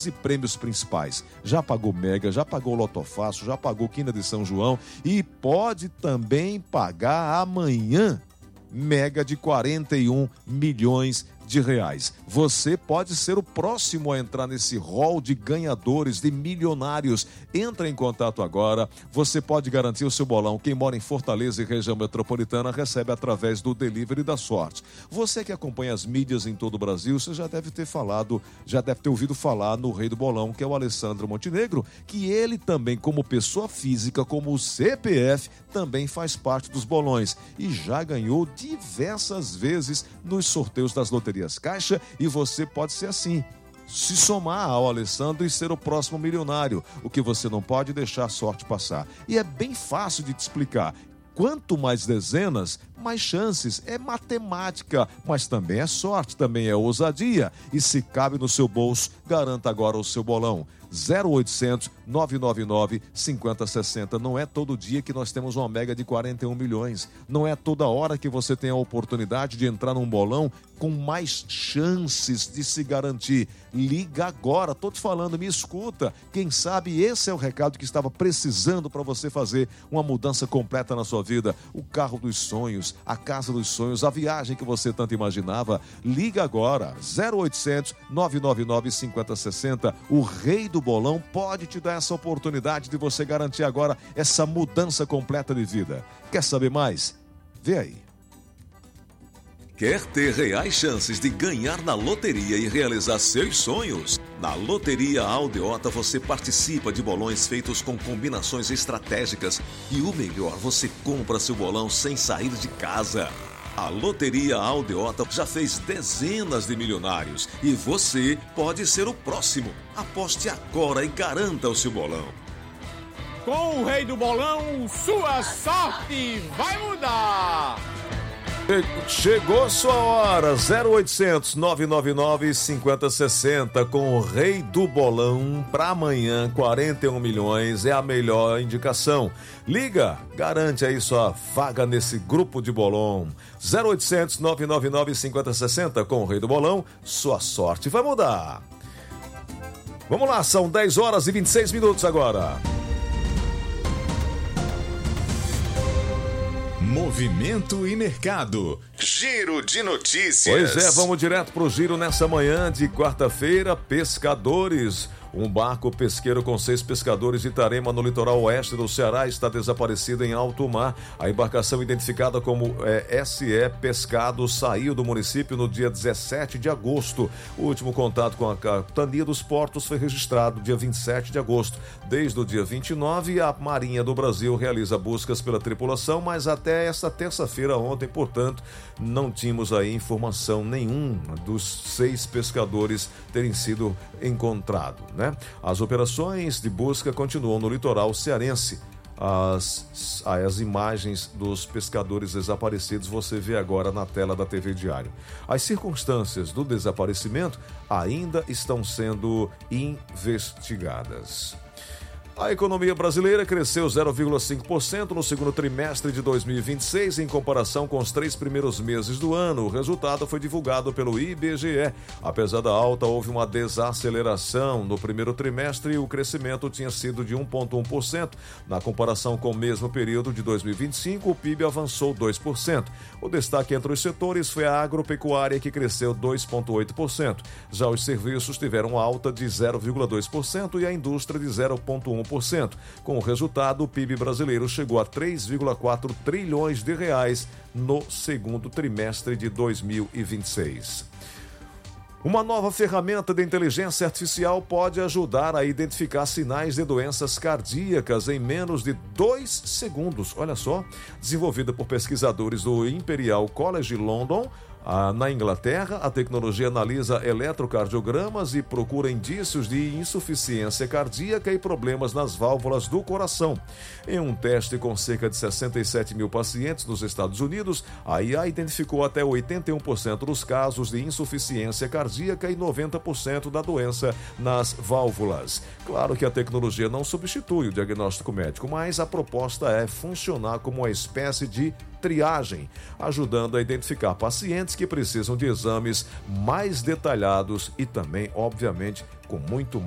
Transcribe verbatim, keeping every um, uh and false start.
e prêmios principais. Já pagou Mega, já pagou Loto Fácil, já pagou Quina de São João e pode também pagar amanhã Mega de quarenta e um milhões de reais. Você pode ser o próximo a entrar nesse rol de ganhadores, de milionários. Entra em contato agora. Você pode garantir o seu bolão. Quem mora em Fortaleza e região metropolitana recebe através do Delivery da Sorte. Você que acompanha as mídias em todo o Brasil, você já deve ter falado, já deve ter ouvido falar no Rei do Bolão, que é o Alessandro Montenegro, que ele também, como pessoa física, como o C P F, também faz parte dos bolões e já ganhou diversas vezes nos sorteios das loterias Caixa, e você pode ser assim, se somar ao Alessandro e ser o próximo milionário. O que você não pode deixar a sorte passar. E é bem fácil de te explicar. Quanto mais dezenas, mais chances. É matemática, mas também é sorte, também é ousadia. E se cabe no seu bolso, garanta agora o seu bolão. zero oitocentos, nove nove nove, cinco zero seis zero. Não é todo dia que nós temos uma mega de quarenta e um milhões. Não é toda hora que você tem a oportunidade de entrar num bolão com mais chances de se garantir. Liga agora, tô te falando, me escuta. Quem sabe esse é o recado que estava precisando para você fazer uma mudança completa na sua vida. O carro dos sonhos, a casa dos sonhos, a viagem que você tanto imaginava. Liga agora, zero oitocentos, nove nove nove, cinco zero seis zero. O Rei do Bolão pode te dar essa oportunidade de você garantir agora essa mudança completa de vida. Quer saber mais? Vê aí. Quer ter reais chances de ganhar na loteria e realizar seus sonhos? Na Loteria Aldeota você participa de bolões feitos com combinações estratégicas e o melhor, você compra seu bolão sem sair de casa. A Loteria Aldeota já fez dezenas de milionários e você pode ser o próximo. Aposte agora e garanta o seu bolão. Com o Rei do Bolão, sua sorte vai mudar! Chegou sua hora, zero oitocentos, nove nove nove, cinco zero seis zero, com o Rei do Bolão para amanhã, quarenta e um milhões, é a melhor indicação. Liga, garante aí sua vaga nesse grupo de bolão. zero oitocentos, nove nove nove, cinco zero seis zero, com o Rei do Bolão, sua sorte vai mudar. Vamos lá, são dez horas e vinte e seis minutos agora. Movimento e mercado. Giro de notícias. Pois é, vamos direto pro giro nessa manhã de quarta-feira. Pescadores. Um barco pesqueiro com seis pescadores de Itarema, no litoral oeste do Ceará, está desaparecido em alto mar. A embarcação, identificada como é, S E Pescado, saiu do município no dia dezessete de agosto. O último contato com a capitania dos portos foi registrado dia vinte e sete de agosto. Desde o dia vinte e nove, a Marinha do Brasil realiza buscas pela tripulação, mas até essa terça-feira, ontem, portanto, não tínhamos aí informação nenhuma dos seis pescadores terem sido encontrados, né? As operações de busca continuam no litoral cearense. As, as imagens dos pescadores desaparecidos você vê agora na tela da T V Diário. As circunstâncias do desaparecimento ainda estão sendo investigadas. A economia brasileira cresceu zero vírgula cinco por cento no segundo trimestre de dois mil e vinte e seis em comparação com os três primeiros meses do ano. O resultado foi divulgado pelo I B G E. Apesar da alta, houve uma desaceleração. No primeiro trimestre, o crescimento tinha sido de um vírgula um por cento. Na comparação com o mesmo período de dois mil e vinte e cinco, o P I B avançou dois por cento. O destaque entre os setores foi a agropecuária, que cresceu dois vírgula oito por cento. Já os serviços tiveram alta de zero vírgula dois por cento e a indústria de zero vírgula um por cento. Com o resultado, o P I B brasileiro chegou a três vírgula quatro trilhões de reais no segundo trimestre de dois mil e vinte e seis. Uma nova ferramenta de inteligência artificial pode ajudar a identificar sinais de doenças cardíacas em menos de dois segundos. Olha só, desenvolvida por pesquisadores do Imperial College London, Ah, na Inglaterra, a tecnologia analisa eletrocardiogramas e procura indícios de insuficiência cardíaca e problemas nas válvulas do coração. Em um teste com cerca de sessenta e sete mil pacientes nos Estados Unidos, a I A identificou até oitenta e um por cento dos casos de insuficiência cardíaca e noventa por cento da doença nas válvulas. Claro que a tecnologia não substitui o diagnóstico médico, mas a proposta é funcionar como uma espécie de triagem, ajudando a identificar pacientes que precisam de exames mais detalhados e também, obviamente, com muito mais